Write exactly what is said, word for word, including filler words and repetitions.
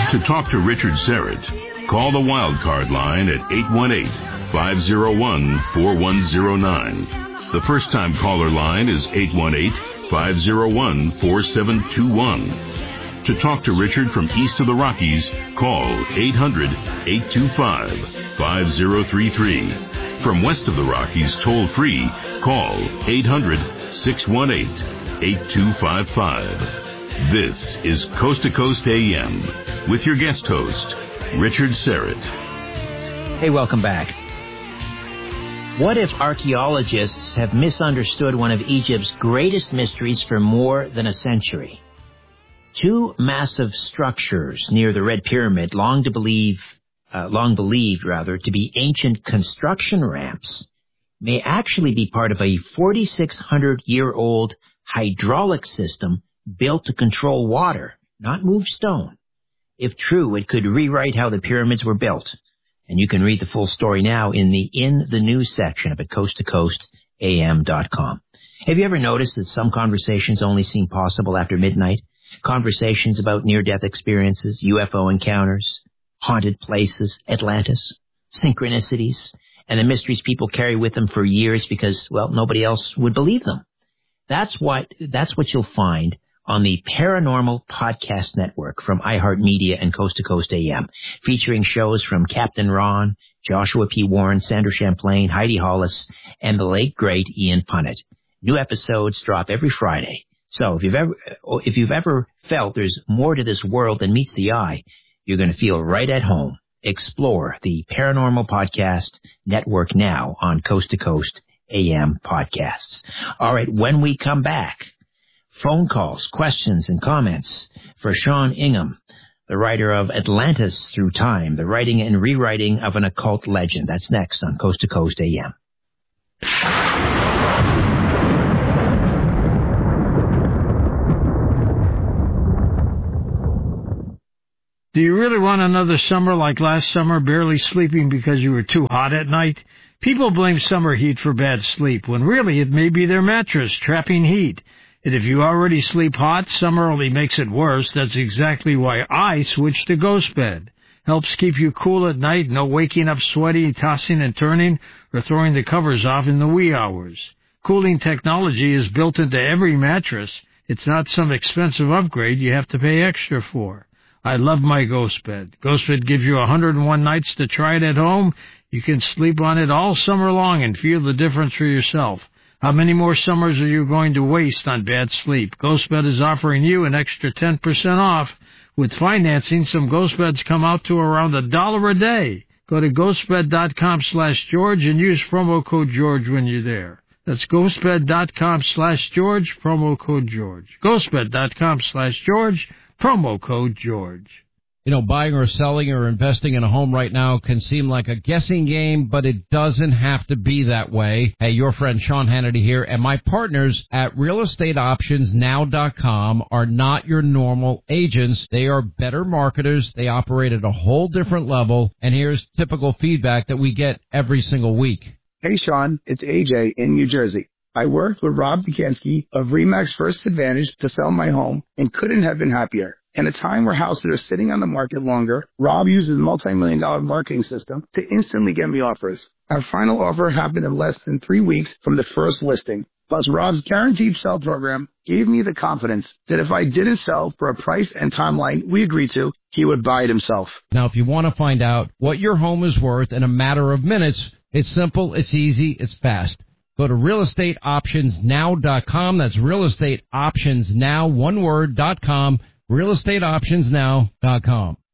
To talk to Richard Serrett, call the Wildcard line at eight one eight, five oh one, four one oh nine. The first-time caller line is eight one eight, five oh one, four seven two one. To talk to Richard from east of the Rockies, call eight hundred, eight two five, five oh three three. From west of the Rockies, toll-free, call eight hundred, six one eight, eight two five five. This is Coast to Coast A M with your guest host, Richard Serrett. Hey, welcome back. What if archaeologists have misunderstood one of Egypt's greatest mysteries for more than a century? Two massive structures near the Red Pyramid, long to believe, uh, long believed rather, to be ancient construction ramps, may actually be part of a forty-six hundred year old hydraulic system built to control water, not move stone. If true, it could rewrite how the pyramids were built. And you can read the full story now in the In the News section of at coast to coast A M dot com. Have you ever noticed that some conversations only seem possible after midnight? Conversations about near-death experiences, U F O encounters, haunted places, Atlantis, synchronicities, and the mysteries people carry with them for years because, well, nobody else would believe them. That's what, that's what you'll find on the Paranormal Podcast Network from iHeartMedia and Coast to Coast A M, featuring shows from Captain Ron, Joshua P. Warren, Sandra Champlain, Heidi Hollis, and the late, great Ian Punnett. New episodes drop every Friday. So if you've ever, if you've ever felt there's more to this world than meets the eye, you're going to feel right at home. Explore the Paranormal Podcast Network now on Coast to Coast A M Podcasts. All right, when we come back, phone calls, questions, and comments for Sean Ingham, the writer of Atlantis Through Time, the writing and rewriting of an occult legend. That's next on Coast to Coast A M. Do you really want another summer like last summer, barely sleeping because you were too hot at night? People blame summer heat for bad sleep, when really it may be their mattress trapping heat. And if you already sleep hot, summer only makes it worse. That's exactly why I switched to Ghost Bed. Helps keep you cool at night, no waking up sweaty, tossing and turning, or throwing the covers off in the wee hours. Cooling technology is built into every mattress. It's not some expensive upgrade you have to pay extra for. I love my Ghost Bed. Ghost Bed gives you one hundred one nights to try it at home. You can sleep on it all summer long and feel the difference for yourself. How many more summers are you going to waste on bad sleep? GhostBed is offering you an extra ten percent off. With financing, some GhostBeds come out to around a dollar a day. Go to ghostbed.com slash George and use promo code George when you're there. That's ghostbed.com slash George, promo code George. ghostbed.com slash George, promo code George. You know, buying or selling or investing in a home right now can seem like a guessing game, but it doesn't have to be that way. Hey, your friend Sean Hannity here, and my partners at real estate options now dot com are not your normal agents. They are better marketers. They operate at a whole different level, and here's typical feedback that we get every single week. Hey, Sean, it's A J in New Jersey. I worked with Rob Bukansky of RE/MAX First Advantage to sell my home and couldn't have been happier. In a time where houses are sitting on the market longer, Rob uses a multi-million dollar marketing system to instantly get me offers. Our final offer happened in less than three weeks from the first listing. Plus, Rob's guaranteed sell program gave me the confidence that if I didn't sell for a price and timeline we agreed to, he would buy it himself. Now, if you want to find out what your home is worth in a matter of minutes, it's simple, it's easy, it's fast. Go to real estate options now dot com. That's real estate options now, one word, dot com. real estate options now dot com.